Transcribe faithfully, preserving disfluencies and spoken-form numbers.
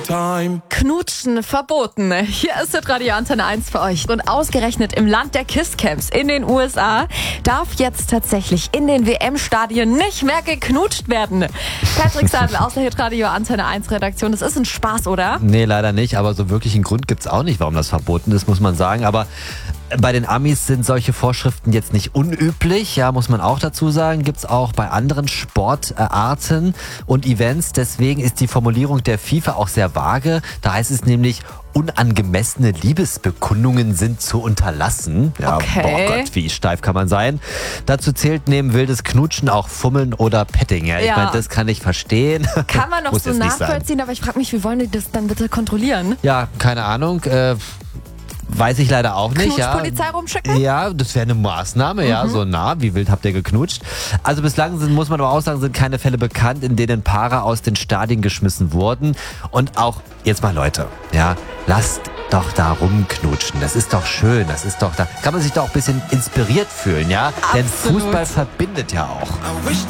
time. Knutschen verboten. Hier ist das Radio Antenne eins für euch. Und ausgerechnet im Land der Kisscamps in den U S A darf jetzt tatsächlich in den W M-Stadien nicht mehr geknutscht werden. Patrick Sadel aus der Hitradio Antenne eins Redaktion. Das ist ein Spaß, oder? Nee, leider nicht. Aber so wirklich einen Grund gibt's auch nicht, warum das verboten ist, muss man sagen. Aber bei den Amis sind solche Vorschriften jetzt nicht unüblich, ja, muss man auch dazu sagen. Gibt's auch bei anderen Sportarten und Events. Deswegen ist die Formulierung der FIFA auch sehr vage. Da heißt es nämlich, unangemessene Liebesbekundungen sind zu unterlassen. Ja, okay. Boah Gott, wie steif kann man sein. Dazu zählt neben wildes Knutschen auch Fummeln oder Petting. Ja, ich Ja. meine, das kann ich verstehen. Kann man noch Muss so jetzt nicht sein. nachvollziehen, aber ich frage mich, wie wollen die das dann bitte kontrollieren? Ja, keine Ahnung. Äh, weiß ich leider auch nicht. Ja. Knutschpolizei rumschicken? Ja, das wäre eine Maßnahme, ja, so nah, wie wild habt ihr geknutscht? Also bislang sind, muss man aber auch sagen, sind keine Fälle bekannt, in denen Paare aus den Stadien geschmissen wurden. Und auch, jetzt mal Leute, ja, lasst doch da rumknutschen. Das ist doch schön, das ist doch, da kann man sich doch auch ein bisschen inspiriert fühlen, ja? Denn Absolut. Fußball verbindet ja auch. I wish